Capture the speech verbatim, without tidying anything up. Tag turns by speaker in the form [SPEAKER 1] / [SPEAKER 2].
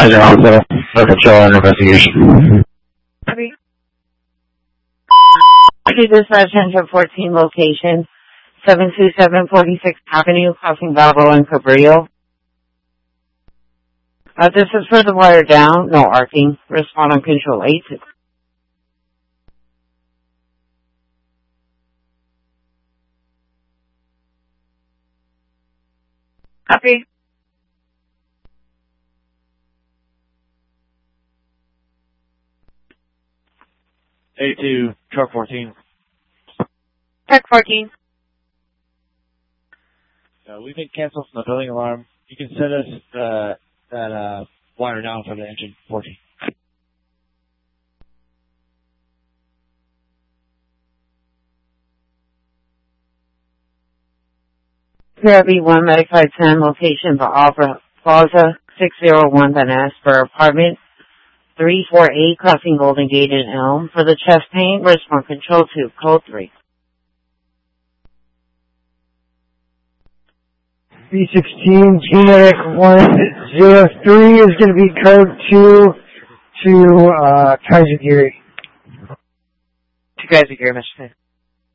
[SPEAKER 1] Kaiser Hospital for control and investigation.
[SPEAKER 2] Copy. To dispatch Central fourteen location, seven two seven forty-sixth Avenue, crossing Bravo and Cabrillo. Uh, this is for the wire down, no arcing. Respond on control eight. Copy.
[SPEAKER 3] A two, truck fourteen.
[SPEAKER 2] Truck fourteen.
[SPEAKER 3] Uh, we've been canceled from the building alarm. You can send us uh, that uh, wire down for the engine fourteen.
[SPEAKER 2] P R B one Medic five ten location for Opera Plaza, six oh one Van Asper apartment, three four eight crossing Golden Gate and Elm. For the chest pain, respond control two, code three.
[SPEAKER 4] B sixteen, G-Medic one oh three is going to be code two to uh, Kaiser Geary.
[SPEAKER 2] To Kaiser Geary, Mister